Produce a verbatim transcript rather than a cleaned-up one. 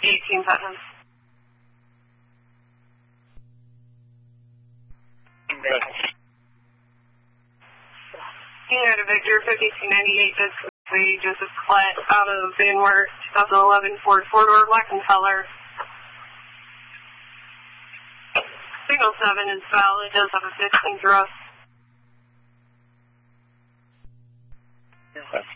eighteen Putnam. United Victor, fifty-two ninety-eight, this is Joseph Klett out of Van Wert, twenty eleven Ford four-door, black in color. Signal seven is valid, does have a fifteen thrust. Okay.